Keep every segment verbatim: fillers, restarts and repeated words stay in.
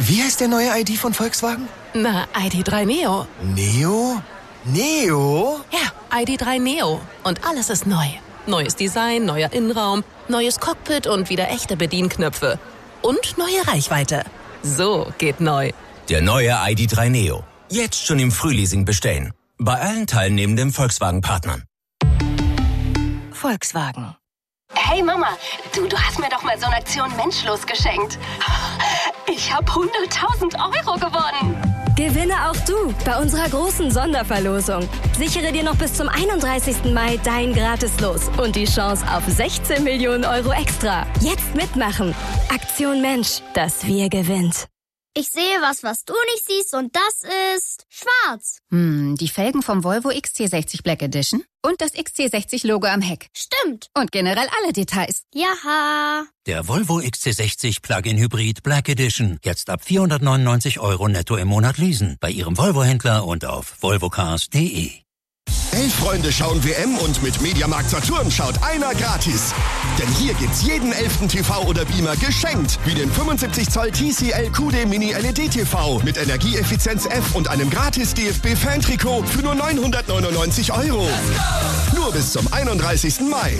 Wie heißt der neue I D von Volkswagen? Na, I D drei Neo. Neo? Neo? Ja, I D drei Neo. Und alles ist neu. Neues Design, neuer Innenraum, neues Cockpit und wieder echte Bedienknöpfe. Und neue Reichweite. So geht neu. Der neue I D drei Neo. Jetzt schon im Frühleasing bestellen. Bei allen teilnehmenden Volkswagen-Partnern. Volkswagen. Hey Mama, du, du hast mir doch mal so eine Aktion Menschlos geschenkt. Ich habe hunderttausend Euro gewonnen. Gewinne auch du bei unserer großen Sonderverlosung. Sichere dir noch bis zum einunddreißigsten Mai dein Gratislos und die Chance auf sechzehn Millionen Euro extra. Jetzt mitmachen. Aktion Mensch, das Wir gewinnt. Ich sehe was, was du nicht siehst, und das ist schwarz. Hm, die Felgen vom Volvo X C sechzig Black Edition und das X C sechzig Logo am Heck. Stimmt. Und generell alle Details. Jaha. Der Volvo X C sechzig Plug-in Hybrid Black Edition. Jetzt ab vierhundertneunundneunzig Euro netto im Monat leasen. Bei Ihrem Volvo-Händler und auf volvocars punkt de. Elf Freunde schauen W M und mit Mediamarkt Saturn schaut einer gratis. Denn hier gibt's jeden elften T V oder Beamer geschenkt. Wie den fünfundsiebzig Zoll T C L Q D Mini L E D T V mit Energieeffizienz F und einem gratis D F B-Fan-Trikot für nur neunhundertneunundneunzig Euro. Nur bis zum einunddreißigsten Mai.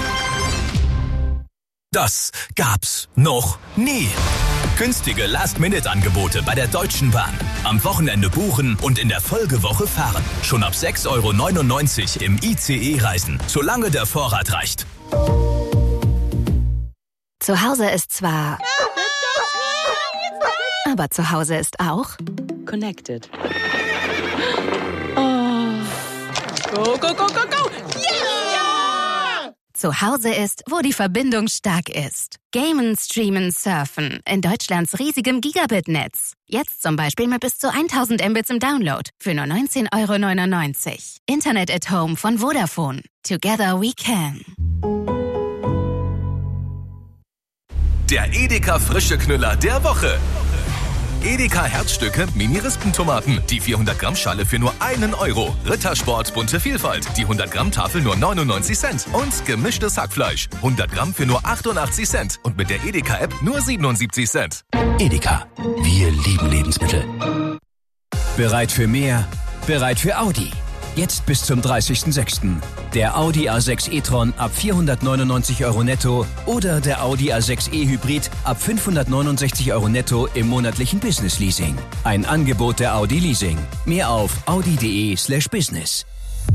Das gab's noch nie. Günstige Last-Minute-Angebote bei der Deutschen Bahn. Am Wochenende buchen und in der Folgewoche fahren. Schon ab sechs Euro neunundneunzig im I C E reisen, solange der Vorrat reicht. Zu Hause ist zwar... Aber zu Hause ist auch... Connected. Oh. Go, go, go, go, go! Yeah! Zu Hause ist, wo die Verbindung stark ist. Gamen, streamen, surfen. In Deutschlands riesigem Gigabit-Netz. Jetzt zum Beispiel mit bis zu tausend Mbits im Download. Für nur neunzehn Euro neunundneunzig. Internet at Home von Vodafone. Together we can. Der Edeka frische Knüller der Woche. Edeka Herzstücke Mini-Rispentomaten. Die vierhundert Gramm Schale für nur einen Euro. Rittersport bunte Vielfalt. Die hundert Gramm Tafel nur neunundneunzig Cent. Und gemischtes Hackfleisch. hundert Gramm für nur achtundachtzig Cent. Und mit der Edeka-App nur siebenundsiebzig Cent. Edeka. Wir lieben Lebensmittel. Bereit für mehr? Bereit für Audi. Jetzt bis zum dreißigsten sechsten Der Audi A sechs e-tron ab vierhundertneunundneunzig Euro netto oder der Audi A sechs e Hybrid ab fünfhundertneunundsechzig Euro netto im monatlichen Business Leasing. Ein Angebot der Audi Leasing. Mehr auf audi.de slash business.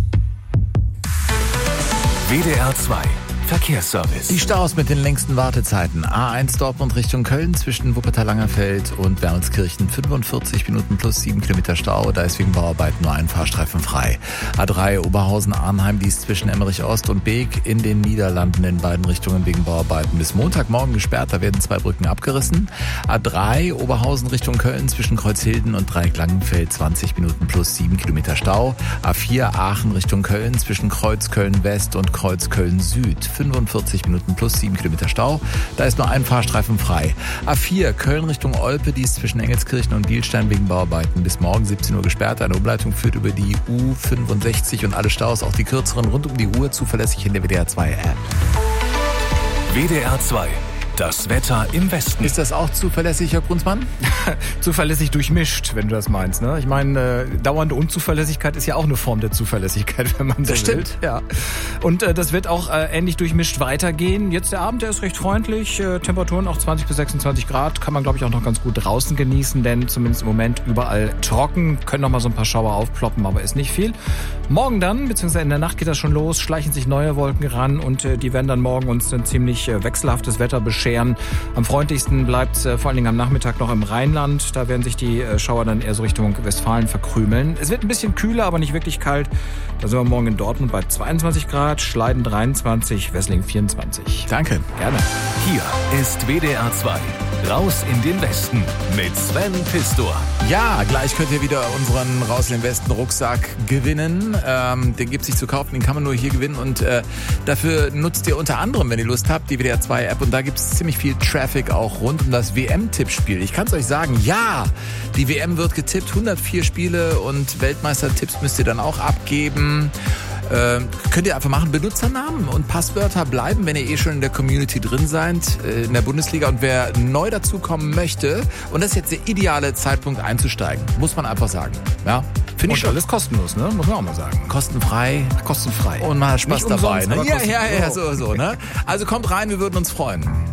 W D R zwei Verkehrsservice. Die Staus mit den längsten Wartezeiten. A eins Dortmund Richtung Köln zwischen Wuppertal-Langerfeld und Wermelskirchen fünfundvierzig Minuten plus sieben Kilometer Stau. Da ist wegen Bauarbeiten nur ein Fahrstreifen frei. A drei Oberhausen-Arnheim, die ist zwischen Emmerich-Ost und Beek in den Niederlanden in beiden Richtungen wegen Bauarbeiten bis Montagmorgen gesperrt. Da werden zwei Brücken abgerissen. A drei Oberhausen Richtung Köln zwischen Kreuzhilden und Dreieck-Langenfeld zwanzig Minuten plus sieben Kilometer Stau. A vier Aachen Richtung Köln zwischen Kreuz Köln-West und Kreuz Köln-Süd. fünfundvierzig Minuten plus sieben Kilometer Stau. Da ist nur ein Fahrstreifen frei. A vier Köln Richtung Olpe, die ist zwischen Engelskirchen und Dielstein wegen Bauarbeiten bis morgen siebzehn Uhr gesperrt. Eine Umleitung führt über die U fünfundsechzig und alle Staus, auch die kürzeren, rund um die Uhr, zuverlässig in der W D R zwei App. W D R zwei. Das Wetter im Westen. Ist das auch zuverlässig, Herr Brunsmann? Zuverlässig durchmischt, wenn du das meinst. Ne? Ich meine, äh, dauernde Unzuverlässigkeit ist ja auch eine Form der Zuverlässigkeit, wenn man so das will. Stimmt. Ja. Und äh, das wird auch äh, ähnlich durchmischt weitergehen. Jetzt der Abend, der ist recht freundlich. Äh, Temperaturen auch zwanzig bis sechsundzwanzig Grad. Kann man, glaube ich, auch noch ganz gut draußen genießen, denn zumindest im Moment überall trocken. Können noch mal so ein paar Schauer aufploppen, aber ist nicht viel. Morgen dann, beziehungsweise in der Nacht geht das schon los, schleichen sich neue Wolken ran und äh, die werden dann morgen uns ein ziemlich äh, wechselhaftes Wetter bescheren. Am freundlichsten bleibt es äh, vor allen Dingen am Nachmittag noch im Rheinland. Da werden sich die äh, Schauer dann eher so Richtung Westfalen verkrümeln. Es wird ein bisschen kühler, aber nicht wirklich kalt. Da sind wir morgen in Dortmund bei zweiundzwanzig Grad, Schleiden dreiundzwanzig, Wesseling vierundzwanzig. Danke. Gerne. Hier ist W D R zwei. Raus in den Westen mit Sven Pistor. Ja, gleich könnt ihr wieder unseren Raus in den Westen Rucksack gewinnen. Ähm, den gibt es nicht zu kaufen, den kann man nur hier gewinnen. Und äh, dafür nutzt ihr unter anderem, wenn ihr Lust habt, die W D R zwei App. Und da gibt es ziemlich viel Traffic auch rund um das W M-Tippspiel. Ich kann es euch sagen, ja, die W M wird getippt. hundertvier Spiele und Weltmeistertipps müsst ihr dann auch abgeben. Äh, könnt ihr einfach machen. Benutzernamen und Passwörter bleiben, wenn ihr eh schon in der Community drin seid, äh, in der Bundesliga. Und wer neu dazukommen möchte, und das ist jetzt der ideale Zeitpunkt einzusteigen, muss man einfach sagen. Ja, finde ich schon. Alles kostenlos, ne? Muss man auch mal sagen. Kostenfrei. Kostenfrei. Und mal Spaß Nicht dabei. umsonst, Ne? aber Ja, ja, ja, kostenlos. so, so. Ne? Also kommt rein, wir würden uns freuen.